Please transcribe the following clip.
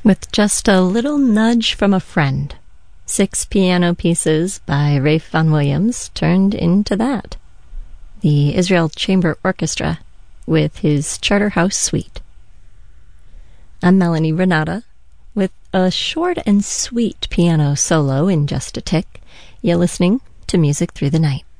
With just a little nudge from a friend, 6 piano pieces by Ralph Vaughan Williams turned into that. The Israel Chamber Orchestra with his Charterhouse Suite. I'm Melanie Renata with a short and sweet piano solo in just a tick. You're listening to Music Through the Night.